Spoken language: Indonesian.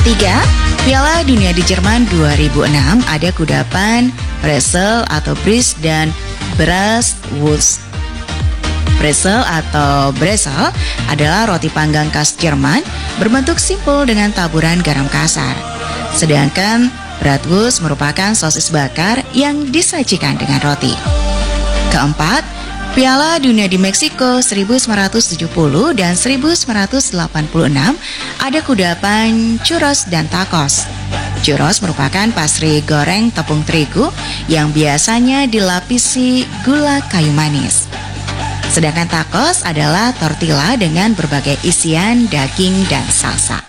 Ketiga, Piala Dunia di Jerman 2006 ada kudapan, Brezel atau Bris dan Bratwurst. Brezel atau Brezel adalah roti panggang khas Jerman berbentuk simpul dengan taburan garam kasar. Sedangkan Bratwurst merupakan sosis bakar yang disajikan dengan roti. Keempat, Piala Dunia di Meksiko 1970 dan 1986 ada kudapan churros dan tacos. Churros merupakan pastry goreng tepung terigu yang biasanya dilapisi gula kayu manis. Sedangkan tacos adalah tortilla dengan berbagai isian daging dan salsa.